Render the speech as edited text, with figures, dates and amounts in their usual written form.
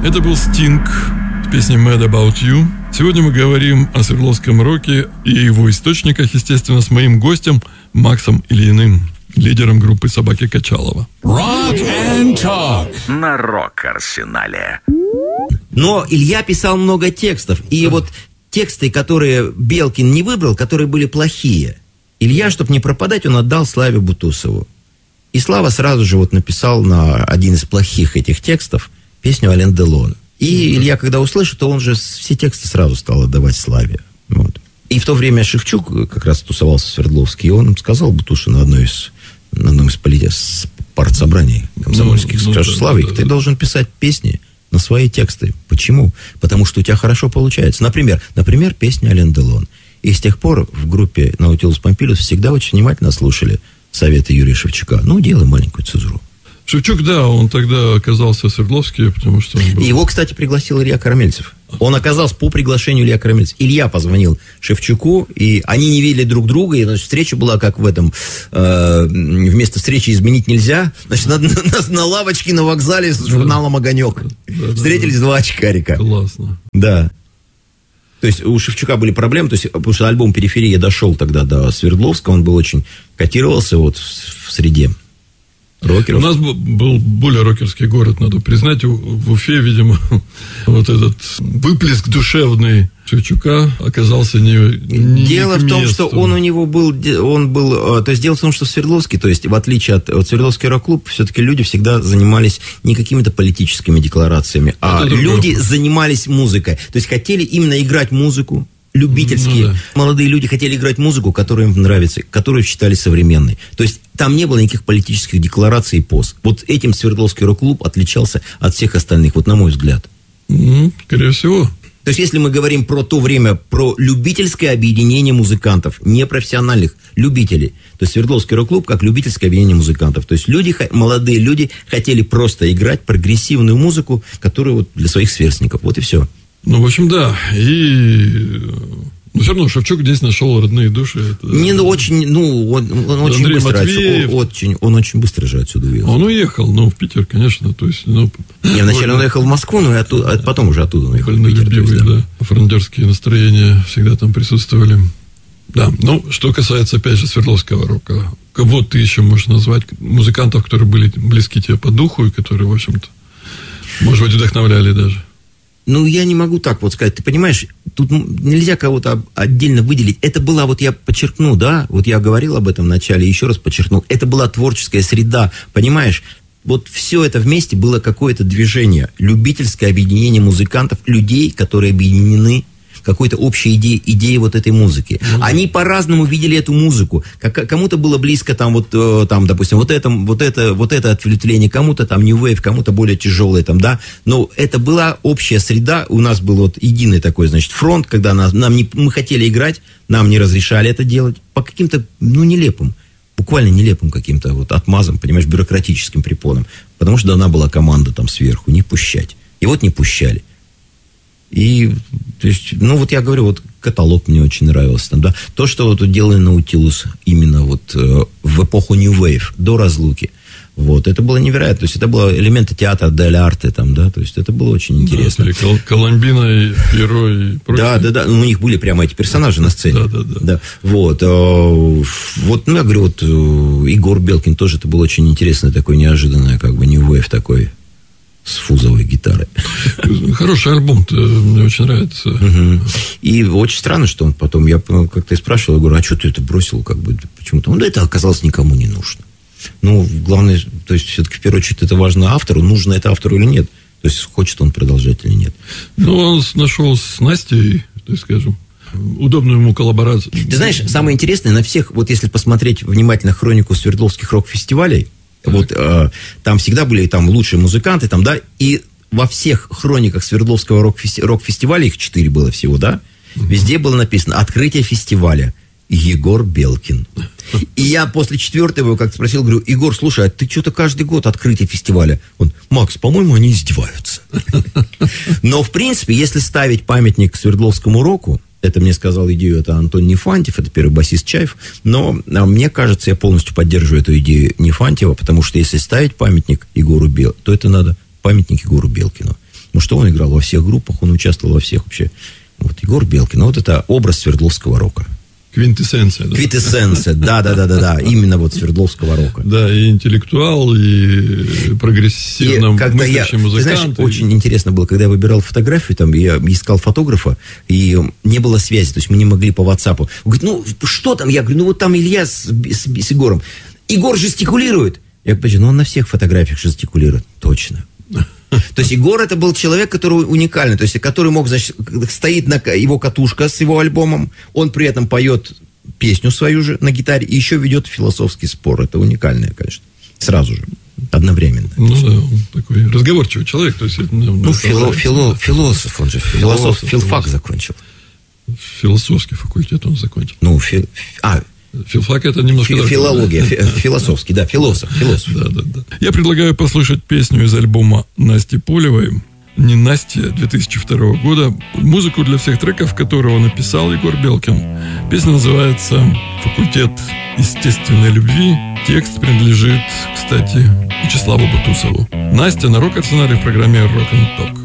Это был Стинг с песней Mad About You. Сегодня мы говорим о свердловском роке и его источниках, естественно, с моим гостем Максом Ильиным, лидером группы «Собаки Качалова». Rock and Talk на Рок-Арсенале. Но Илья писал много текстов. И вот тексты, которые Белкин не выбрал, которые были плохие, Илья, чтобы не пропадать, он отдал Славе Бутусову. И Слава сразу же вот написал на один из плохих этих текстов песню «Ален Делон». И Илья, когда услышал, то он же все тексты сразу стал отдавать Славе. Вот. И в то время Шевчук как раз тусовался в Свердловске, и он сказал Бутушу на одном из партсобраний комсомольских, скажет: Славик, ты должен писать песни на свои тексты. Почему? Потому что у тебя хорошо получается. Например, песня «Ален Делон». И с тех пор в группе «Наутилус Помпилиус» всегда очень внимательно слушали советы Юрия Шевчука. Делай маленькую цензуру. Шевчук, да, он тогда оказался в Свердловске, потому что он был... Его, кстати, пригласил Илья Карамельцев. Он оказался по приглашению Илья Карамельцев. Илья позвонил Шевчуку, и они не видели друг друга, и, значит, встреча была как в этом, вместо встречи изменить нельзя. Значит, на лавочке на вокзале с журналом «Огонек». Встретились два очкарика. Классно. Да. То есть у Шевчука были проблемы, потому что альбом «Периферия» дошел тогда до Свердловска, он был очень котировался вот в среде рокеров. У нас был более рокерский город, надо признать. В Уфе, видимо, вот этот выплеск душевный Шевчука оказался не Дело в том, что он был, то есть дело в том, что в Свердловске, то есть в отличие от Свердловский рок-клуб, все-таки люди всегда занимались не какими-то политическими декларациями, а люди занимались музыкой. То есть хотели именно играть музыку, любительские. Молодые люди хотели играть музыку, которая им нравится, которую считали современной. То есть там не было никаких политических деклараций и поз. Вот этим Свердловский рок-клуб отличался от всех остальных, вот на мой взгляд. Скорее всего. То есть, если мы говорим про то время, про любительское объединение музыкантов, не профессиональных, любителей, то есть Свердловский рок-клуб как любительское объединение музыкантов. То есть молодые люди хотели просто играть прогрессивную музыку, которую вот для своих сверстников. Вот и все. В общем, да. И... Но все равно Шевчук здесь нашел родные души. Он очень быстро же отсюда уехал. Он уехал, в Питер, конечно. То есть, вначале он уехал в Москву, но потом уже оттуда он уехал в Питер. Любивые, фронтерские настроения всегда там присутствовали. Да, что касается, опять же, Свердловского рока. Кого ты еще можешь назвать? Музыкантов, которые были близки тебе по духу и которые, в общем-то, может быть, вдохновляли даже. Я не могу так вот сказать. Ты понимаешь, тут нельзя кого-то отдельно выделить. Это была, вот я подчеркну, да, вот я говорил об этом в начале, еще раз подчеркнул, это была творческая среда, понимаешь? Вот все это вместе было какое-то движение, любительское объединение музыкантов, людей, которые объединены какой-то общей идеей вот этой музыки. Они по-разному видели эту музыку. Кому-то было близко допустим, вот это ответвление, кому-то там New Wave, кому-то более тяжелое там, да. Но это была общая среда. У нас был вот единый такой, значит, фронт, когда мы хотели играть, нам не разрешали это делать по каким-то, нелепым, буквально нелепым каким-то вот отмазом, понимаешь, бюрократическим препонам. Потому что дана была команда там сверху, не пущать. И вот не пущали. И, то есть, я говорю, вот каталог мне очень нравился там, да. То, что вот делали Наутилус именно вот в эпоху New Wave, до разлуки, вот, это было невероятно. То есть, это было элементы театра дель арте там, да, то есть, это было очень интересно. Да, Коломбина и Пьеро и прочее. Да, у них были прямо эти персонажи на сцене. Да. Вот, я говорю, вот Егор Белкин тоже, это был очень интересный такой, неожиданный, как бы, New Wave такой, с фузовой гитарой. Хороший альбом-то, мне очень нравится. И очень странно, что он потом, я как-то спрашивал, я говорю, а что ты это бросил, как бы, почему-то? Это оказалось никому не нужно. Главное, то есть, все-таки, в первую очередь, это важно автору, нужно это автору или нет. То есть, хочет он продолжать или нет. Он нашел с Настей, так скажем, удобную ему коллаборацию. Ты знаешь, самое интересное, на всех, вот если посмотреть внимательно хронику Свердловских рок-фестивалей, вот там всегда были там лучшие музыканты, там, да, и во всех хрониках Свердловского рок-фестиваля, их 4 было всего, да, везде было написано «Открытие фестиваля Егор Белкин». И я после 4-го его как-то спросил, говорю, Егор, слушай, а ты что-то каждый год открытие фестиваля? Он, Макс, по-моему, они издеваются. Но, в принципе, если ставить памятник Свердловскому року, это мне сказал идею, это Антон Нефантьев, это первый басист Чаев, но мне кажется, я полностью поддерживаю эту идею Нефантьева, потому что если ставить памятник Егору Белкину, то это надо памятник Егору Белкину. Ну, что он играл во всех группах, он участвовал во всех вообще. Вот Егор Белкин, вот это образ Свердловского рока. Квинтэссенция. Да? Квинтэссенция, да, именно вот Свердловского рока. Да, и интеллектуал, и прогрессивно мыслящий музыкант. Ты знаешь, очень интересно было, когда я выбирал фотографию, там, я искал фотографа, и не было связи, то есть мы не могли по WhatsApp. Он говорит, ну, что там? Я говорю, ну, вот там Илья с Егором. Егор жестикулирует. Я говорю, ну, он на всех фотографиях жестикулирует. Точно. То есть Егор это был человек, который уникальный, то есть который мог, значит, стоит на его катушка с его альбомом, он при этом поет песню свою же на гитаре и еще ведет философский спор. Это уникальное, конечно, сразу же, одновременно. Ну да, он такой разговорчивый человек. То есть, философ, он же филфак закончил. Философский факультет он закончил. Ну, филфак это немножко... Филология, философский, да, философ. Да. Я предлагаю послушать песню из альбома Насти Полевой «Не Настя» 2002 года. Музыку для всех треков, которого написал Егор Белкин. Песня называется «Факультет естественной любви». Текст принадлежит, кстати, Вячеславу Бутусову. Настя на Рок-Арсенале в программе Rock and Talk.